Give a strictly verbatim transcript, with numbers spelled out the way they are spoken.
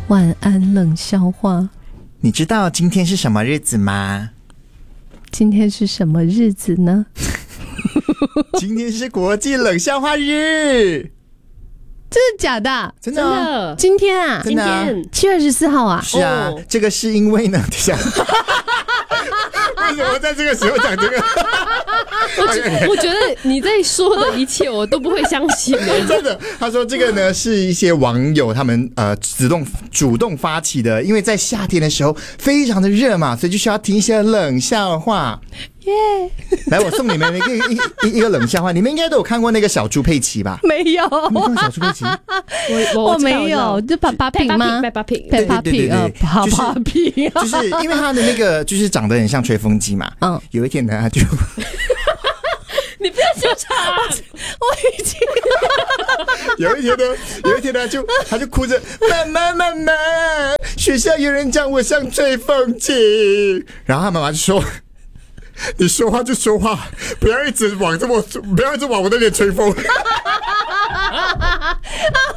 晚安冷笑话。 你知道今天是什么日子吗？ 今天是什么日子呢？ 今天是国际冷笑话日。 真的假的？ 真的、啊、 今天啊， 真的啊， 今天七月十四号啊。 是啊、哦、这个是因为呢，等一下为什么在这个时候讲这个我, 觉我觉得你在说的一切我都不会相信真的。他说这个呢是一些网友他们呃主动主动发起的，因为在夏天的时候非常的热嘛，所以就需要听一些冷笑话。耶、yeah ！来，我送你们一个一一个冷笑话，你们应该都有看过那个小猪佩奇吧？ 没有， 你看过小猪佩奇？ 我 我, 我没有，就爸爸饼吗？ 爸爸饼， 对对对对对， 爸爸饼， 就是因为他的那个就是长得很像吹风机嘛。嗯，有一天呢，他就你不要纠缠， 我已经有一天呢，有一天呢，就他就哭着，妈妈妈妈，学校有人讲我像吹风机，然后他妈妈就说。你说话就说话，不要一直往这么，不要一直往我的脸吹风。